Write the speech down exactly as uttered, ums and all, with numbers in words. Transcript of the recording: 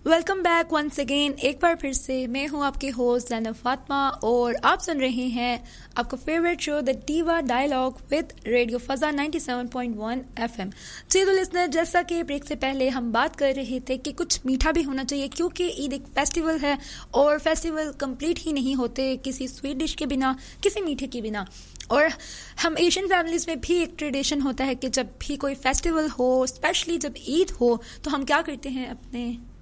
Welcome back once again. एक बार फिर से मैं हूं आपकी होस्ट ज़ैनब फातिमा और आप सुन रहे हैं आपका favourite show the diva dialogue with radio फजा ninety seven point one FM. जी तो लिसनर, जैसा कि ब्रेक से पहले हम बात कर रहे थे कि कुछ मीठा भी होना चाहिए, क्योंकि ईद एक फेस्टिवल है और फेस्टिवल कंप्लीट ही नहीं होते किसी स्वीट डिश के बिना, किसी मीठे के बिना। और हम एशियन फैमिलीज में भी एक ट्रेडिशन होता है कि जब भी कोई फेस्टिवल हो, स्पेशली जब ईद हो, तो हम क्या करते हैं, अपने